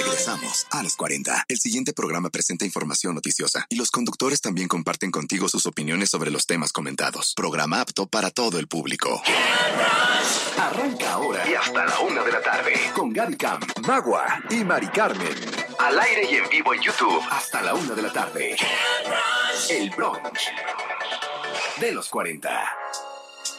Regresamos a los 40. El siguiente programa presenta información noticiosa y los conductores también comparten contigo sus opiniones sobre los temas comentados. Programa apto para todo el público. Arranca ahora y hasta la 1 de la tarde con Gaby Cam, Magua y Mari Carmen. Al aire y en vivo en YouTube hasta la 1 de la tarde. El brunch de los 40.